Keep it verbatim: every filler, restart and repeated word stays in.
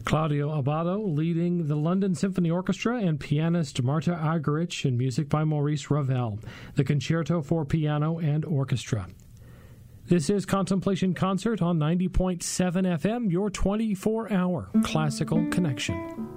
Claudio Abbado leading the London Symphony Orchestra and pianist Marta Argerich in music by Maurice Ravel, the Concerto for Piano and Orchestra. This is Contemplation Concert on ninety point seven F M, your twenty-four hour classical connection.